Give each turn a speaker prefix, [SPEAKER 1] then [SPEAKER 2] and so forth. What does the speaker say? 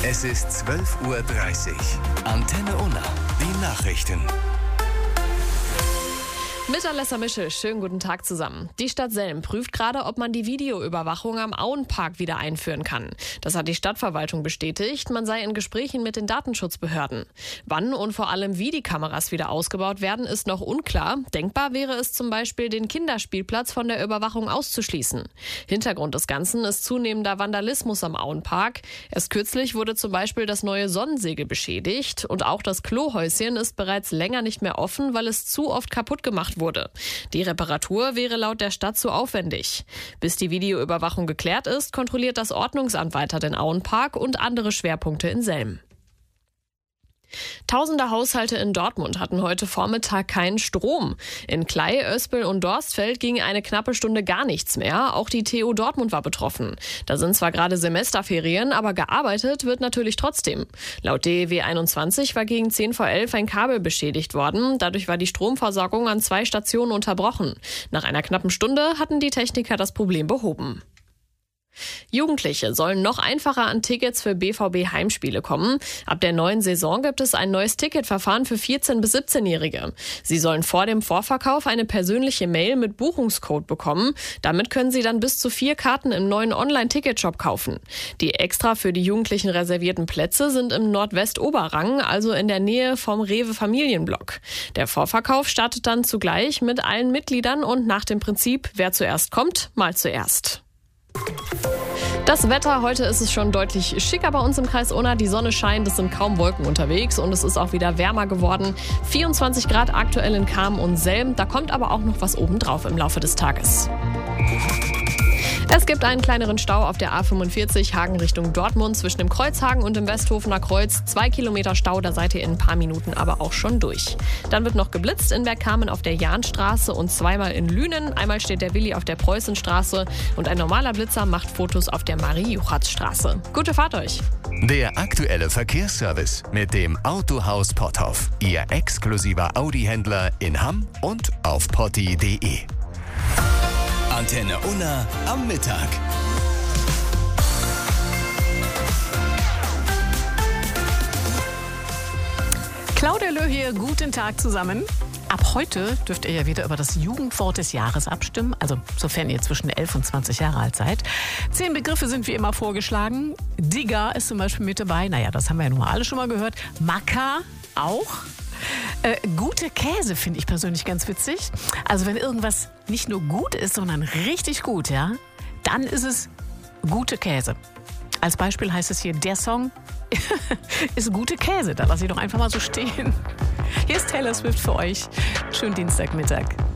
[SPEAKER 1] Es ist 12:30 Uhr. Antenne Unna, die Nachrichten.
[SPEAKER 2] Mit Alessa Mischel, schönen guten Tag zusammen. Die Stadt Selm prüft gerade, ob man die Videoüberwachung am Auenpark wieder einführen kann. Das hat die Stadtverwaltung bestätigt, man sei in Gesprächen mit den Datenschutzbehörden. Wann und vor allem wie die Kameras wieder ausgebaut werden, ist noch unklar. Denkbar wäre es zum Beispiel, den Kinderspielplatz von der Überwachung auszuschließen. Hintergrund des Ganzen ist zunehmender Vandalismus am Auenpark. Erst kürzlich wurde zum Beispiel das neue Sonnensegel beschädigt und auch das Klohäuschen ist bereits länger nicht mehr offen, weil es zu oft kaputt gemacht wurde. Die Reparatur wäre laut der Stadt zu aufwendig. Bis die Videoüberwachung geklärt ist, kontrolliert das Ordnungsamt weiter den Auenpark und andere Schwerpunkte in Selm. Tausende Haushalte in Dortmund hatten heute Vormittag keinen Strom. In Klei, Oespel und Dorstfeld ging eine knappe Stunde gar nichts mehr. Auch die TU Dortmund war betroffen. Da sind zwar gerade Semesterferien, aber gearbeitet wird natürlich trotzdem. Laut DEW 21 war gegen 10 vor 11 ein Kabel beschädigt worden. Dadurch war die Stromversorgung an 2 Stationen unterbrochen. Nach einer knappen Stunde hatten die Techniker das Problem behoben. Jugendliche sollen noch einfacher an Tickets für BVB-Heimspiele kommen. Ab der neuen Saison gibt es ein neues Ticketverfahren für 14- bis 17-Jährige. Sie sollen vor dem Vorverkauf eine persönliche Mail mit Buchungscode bekommen. Damit können sie dann bis zu 4 Karten im neuen Online-Ticketshop kaufen. Die extra für die Jugendlichen reservierten Plätze sind im Nordwest-Oberrang, also in der Nähe vom Rewe-Familienblock. Der Vorverkauf startet dann zugleich mit allen Mitgliedern und nach dem Prinzip, wer zuerst kommt, mal zuerst. Das Wetter, heute ist es schon deutlich schicker bei uns im Kreis Unna. Die Sonne scheint, es sind kaum Wolken unterwegs und es ist auch wieder wärmer geworden. 24 Grad aktuell in Cham und Selm. Da kommt aber auch noch was obendrauf im Laufe des Tages. Es gibt einen kleineren Stau auf der A45 Hagen Richtung Dortmund zwischen dem Kreuzhagen und dem Westhofener Kreuz. 2 Kilometer Stau, da seid ihr in ein paar Minuten aber auch schon durch. Dann wird noch geblitzt in Bergkamen auf der Jahnstraße und zweimal in Lünen. Einmal steht der Willi auf der Preußenstraße und ein normaler Blitzer macht Fotos auf der Marie-Juchatz-Straße. Gute Fahrt euch!
[SPEAKER 1] Der aktuelle Verkehrsservice mit dem Autohaus Potthoff. Ihr exklusiver Audi-Händler in Hamm und auf potti.de. Antenne Unna am Mittag.
[SPEAKER 3] Claudia Löh hier, guten Tag zusammen. Ab heute dürft ihr ja wieder über das Jugendwort des Jahres abstimmen, also sofern ihr zwischen 11 und 20 Jahre alt seid. 10 Begriffe sind wie immer vorgeschlagen. Digga ist zum Beispiel mit dabei, naja, das haben wir ja nun mal alle schon mal gehört. Macker auch. Gute Käse finde ich persönlich ganz witzig. Also wenn irgendwas nicht nur gut ist, sondern richtig gut, ja, dann ist es gute Käse. Als Beispiel heißt es hier, der Song ist gute Käse. Da lasse ich doch einfach mal so stehen. Hier ist Taylor Swift für euch. Schönen Dienstagmittag.